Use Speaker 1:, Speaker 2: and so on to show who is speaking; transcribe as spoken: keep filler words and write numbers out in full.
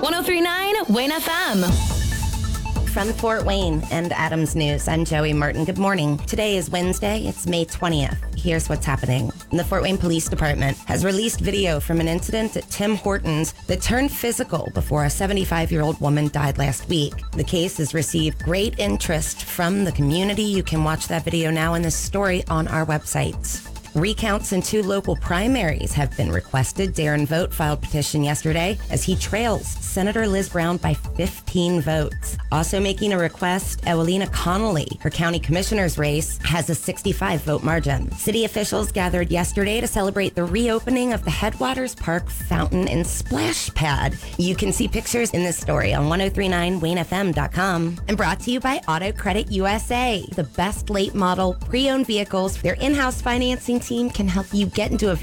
Speaker 1: one oh three point nine Wayne F M.
Speaker 2: From Fort Wayne and Adams News, I'm Joey Martin. Good morning. Today is Wednesday. It's May twentieth. Here's what's happening. The Fort Wayne Police Department has released video from an incident at Tim Hortons that turned physical before a seventy-five-year-old woman died last week. The case has received great interest from the community. You can watch that video now in this story on our website. Recounts in two local primaries have been requested. Darren Vogt filed petition yesterday as he trails Senator Liz Brown by fifteen votes. Also making a request, Ewelina Connolly. Her county commissioner's race has a sixty-five vote margin. City officials gathered yesterday to celebrate the reopening of the Headwaters Park Fountain and Splash Pad. You can see pictures in this story on ten thirty-nine Wayne F M dot com. And brought to you by Auto Credit U S A. The best late model pre-owned vehicles. Their in-house financing team can help you get into a